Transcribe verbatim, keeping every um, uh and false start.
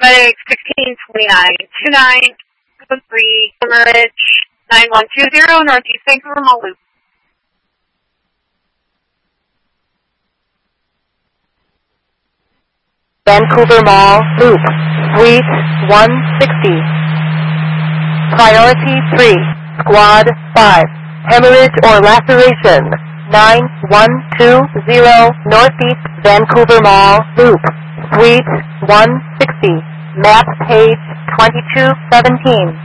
Medic sixteen twenty-nine, two nine seven three, Ridge nine one two zero, Northeast Vancouver Mall Loop. Vancouver Mall Loop, Suite one sixty. Priority three, Squad five. Hemorrhage or laceration, nine one two zero, Northeast Vancouver Mall Loop, Suite one sixty. Map page twenty-two seventeen.